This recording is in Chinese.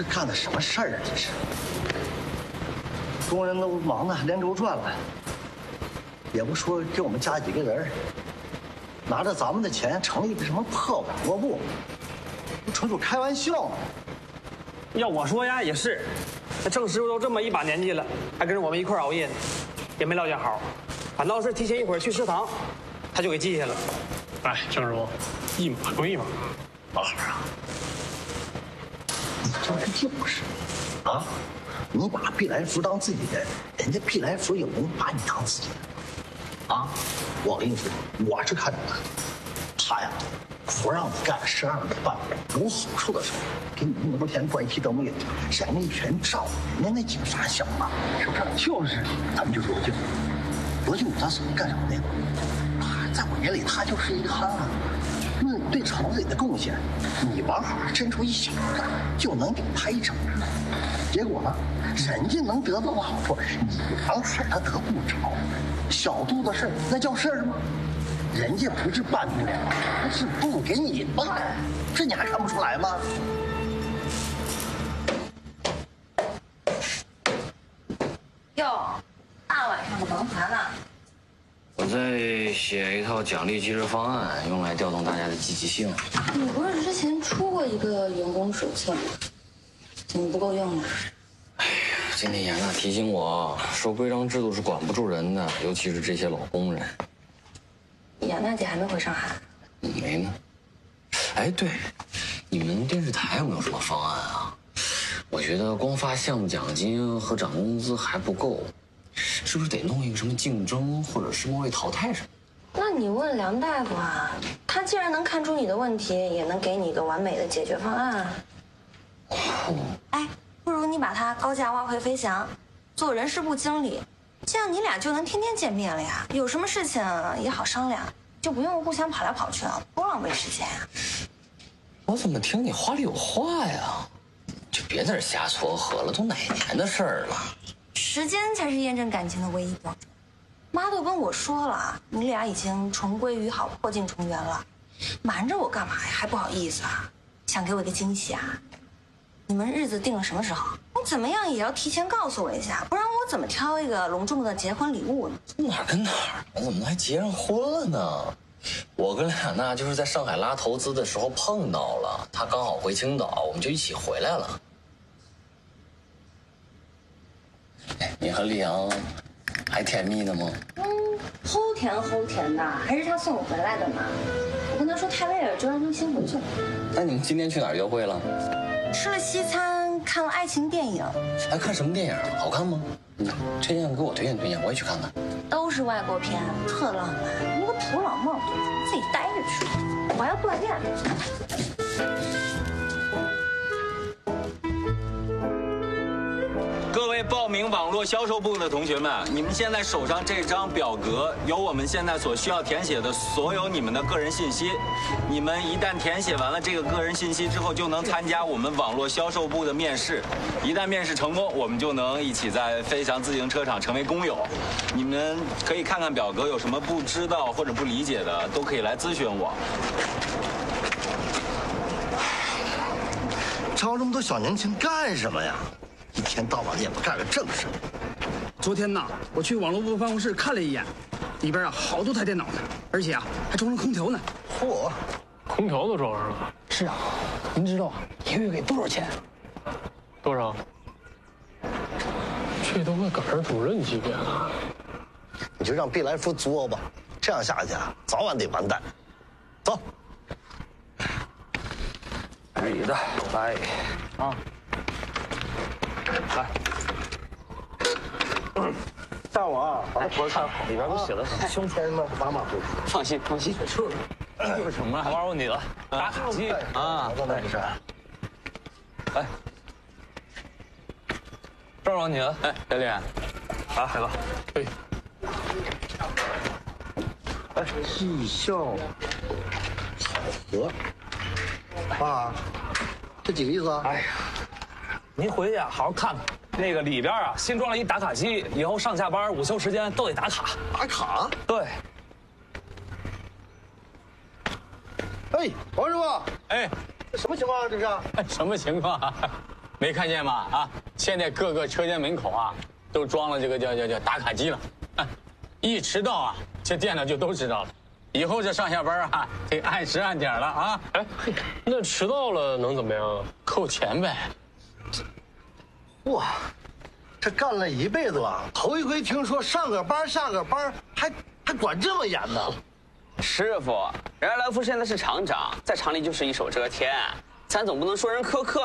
是干的什么事儿啊？这是，工人都忙得连轴转了，也不说给我们加几个人，拿着咱们的钱成立一个什么破网络部，纯属开玩笑呢。 要我说呀，也是，那郑师傅都这么一把年纪了，还跟着我们一块熬夜呢，也没落下好，反倒是提前一会儿去食堂，他就给记下了。 哎，郑师傅，一码归一码。 老汉啊，你这是就是啊！你把毕来福当自己人，人家毕来福有人把你当自己人啊！我跟你说，我是看着的，他呀，不让你干，是让你办有好处的时候，给你那么多钱关系都没有，人家一拳照人家那警察小嘛，是不是？就是，咱们就罗静，罗静，他是干什么的？在我眼里，他就是一个憨啊。那对厂子里的贡献，你往好伸出一小指就能给他一整个，结果呢，人家能得到的好处，你往好他得不着。小肚子事儿那叫事儿吗？人家不是办不了，他是不给你办，这你还看不出来吗？ 哟，大晚上的忙啥呢？ 我在写一套奖励机制方案，用来调动大家的积极性。 你不是之前出过一个员工手册吗？怎么不够用呢？ 哎呀，今天雅娜提醒我说，规章制度是管不住人的，尤其是这些老工人。 雅娜姐还没回上海？ 没呢。哎，对，你们电视台有没有什么方案啊？我觉得光发项目奖金和涨工资还不够。是不是得弄一个什么竞争，或者是末位淘汰什么？ 那你问梁大夫啊，他既然能看出你的问题，也能给你一个完美的解决方案。哎，不如你把他高价挖回飞翔，做人事部经理，这样你俩就能天天见面了呀。有什么事情也好商量，就不用互相跑来跑去了，多浪费时间呀。 我怎么听你话里有话呀？就别在这瞎撮合了，都哪年的事儿了？ 时间才是验证感情的唯一标准。妈都跟我说了，你俩已经重归于好，破镜重圆了，瞒着我干嘛呀？还不好意思啊？想给我一个惊喜啊？你们日子定了什么时候？你怎么样也要提前告诉我一下，不然我怎么挑一个隆重的结婚礼物呢？ 哪儿跟哪儿？我怎么还结上婚了呢？我跟雅娜就是在上海拉投资的时候碰到了，她刚好回青岛，我们就一起回来了。哎，你和丽阳还甜蜜呢吗？ 齁甜齁甜的，还是他送我回来的呢。我跟他说太累了，就让他先回去了。 那你们今天去哪儿约会了？ 吃了西餐，看了爱情电影。 还看什么电影？好看吗？推荐给我推荐推荐，我也去看看。 都是外国片，特浪漫，一个土老帽子，自己待着去。我要锻炼。 各位报名网络销售部的同学们，你们现在手上这张表格有我们现在所需要填写的所有你们的个人信息。你们一旦填写完了这个个人信息之后，就能参加我们网络销售部的面试。一旦面试成功，我们就能一起在飞翔自行车厂成为工友。你们可以看看表格，有什么不知道或者不理解的，都可以来咨询我。 招这么多小年轻干什么呀？一天到晚的也不干个正事。 昨天呐，我去网络部办公室看了一眼，里边啊好多台电脑呢，而且啊还装上空调呢。 嚯， 空调都装上了。 是啊，您知道啊一个月给多少钱？ 多少？这都快赶上主任级别了。 你就让毕来福作吧，这样下去啊，早晚得完蛋。走。 女的，来，啊，来， 大王，把这活看好，里边都写了胸前呢，马马虎虎。 放心放心， 这是什么？玩我你了，打卡机啊！ 没事。 来，这玩你了。哎，小李，啊，来吧。 哎， 哎，绩效考核，啊，这几个意思啊？ 哎呀，您回去啊，好好看看。那个里边啊，新装了一打卡机，以后上下班、午休时间都得打卡。 打卡？ 对。 哎，王师傅， 哎， 这什么情况啊？这是？ 什么情况啊？ 没看见吗？啊，现在各个车间门口啊，都装了这个叫打卡机了，一迟到啊，这电脑就都知道了。以后这上下班啊，得按时按点了啊。 哎，那迟到了能怎么样？ 扣钱呗。 哇，这干了一辈子了，头一回听说上个班下个班还管这么严呢。 师傅，人家来福现在是厂长，在厂里就是一手遮天，咱总不能说人苛刻